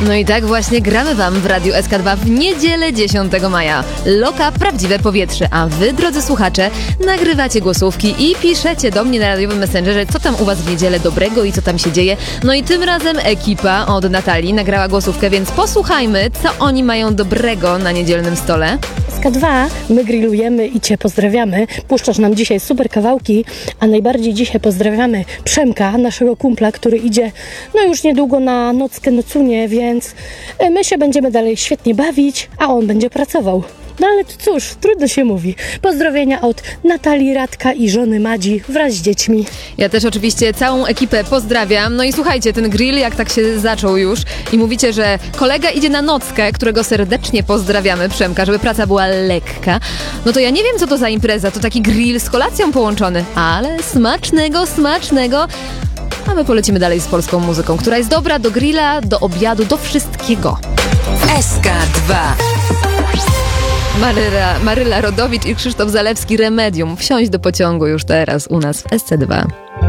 No i tak właśnie gramy wam w Radiu SK2 w niedzielę 10 maja. Loka Prawdziwe Powietrze, a wy, drodzy słuchacze, nagrywacie głosówki i piszecie do mnie na radiowym Messengerze, co tam u was w niedzielę dobrego i co tam się dzieje. No i tym razem ekipa od Natalii nagrała głosówkę, więc posłuchajmy, co oni mają dobrego na niedzielnym stole. SK2, my grillujemy i cię pozdrawiamy. Puszczasz nam dzisiaj super kawałki, a najbardziej dzisiaj pozdrawiamy Przemka, naszego kumpla, który idzie już niedługo na nockę nocunie, więc my się będziemy dalej świetnie bawić, a on będzie pracował. No ale to cóż, trudno się mówi. Pozdrowienia od Natalii, Radka i żony Madzi wraz z dziećmi. Ja też oczywiście całą ekipę pozdrawiam. No i słuchajcie, ten grill jak tak się zaczął już i mówicie, że kolega idzie na nockę, którego serdecznie pozdrawiamy, Przemka, żeby praca była lekka. No to ja nie wiem, co to za impreza. To taki grill z kolacją połączony, ale smacznego. A my polecimy dalej z polską muzyką, która jest dobra do grilla, do obiadu, do wszystkiego. SK2. Maryla Rodowicz i Krzysztof Zalewski, Remedium. Wsiąść do pociągu już teraz u nas w SC2.